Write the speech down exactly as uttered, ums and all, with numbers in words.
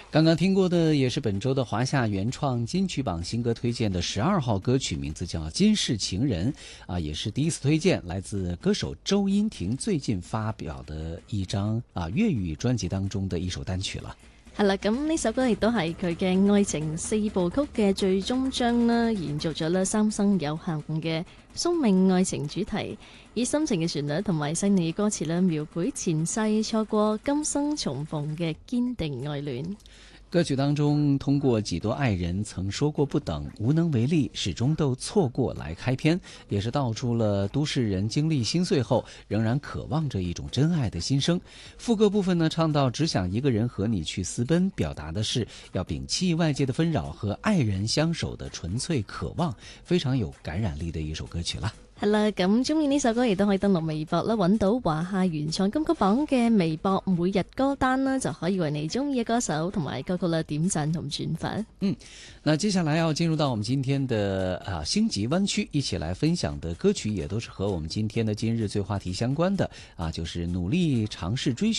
刚刚听过的也是本周的华夏原创金曲榜新歌推荐的十二号歌曲，名字叫《今世情人》啊，也是第一次推荐，来自歌手周殷婷最近发表的一張啊粵語專輯當中的一首單曲了。 係啦，咁呢首歌亦都係佢嘅愛情四部曲嘅最終章啦，延續咗啦三生有幸嘅宿命愛情主題，以深情嘅旋律同埋細膩嘅歌詞啦，描繪前世錯過今生重逢嘅堅定愛戀。 歌曲當中通過幾多愛人曾說過不等，無能為力，始終都錯過來開篇，也是道出了都市人經歷心碎後仍然渴望着一種真愛的心聲。副歌部分呢，唱到只想一個人和你去私奔，表達的是要摒棄外界的紛擾和愛人相守的純粹渴望，非常有感染力的一首歌曲啦。 係啦，咁中意呢首歌亦都可以登錄微博啦，揾到華夏原創金曲榜嘅微博每日歌單啦，就可以為你中意嘅歌手同埋歌曲啦點讚同轉發。 嗯，那接下來要進入到我們今天的啊星級灣區，一起來分享的歌曲也都是和我們今天的今日最話題相關的啊，就是努力嘗試追尋